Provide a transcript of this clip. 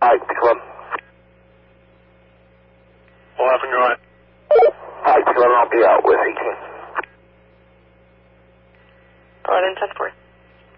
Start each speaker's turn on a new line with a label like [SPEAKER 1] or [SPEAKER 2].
[SPEAKER 1] Pike Club.
[SPEAKER 2] 11, go ahead.
[SPEAKER 1] Pike Club, I'll be out with 18.
[SPEAKER 3] 11, 10-4.